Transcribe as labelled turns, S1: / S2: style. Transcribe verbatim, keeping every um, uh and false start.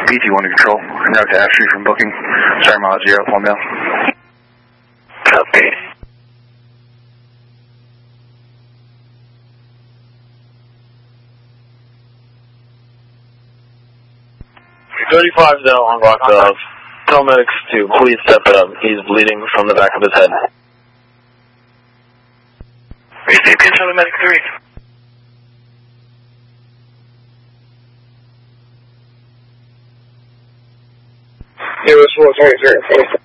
S1: B T one to control. Now to Ashley from booking. Sorry, mileage zero, one mil.
S2: Copy. thirty-five Zell on Rock Dove. Tell medics to please step it up. He's bleeding from the back of his head.
S3: Receive control of medic three.
S4: Zero four twenty three.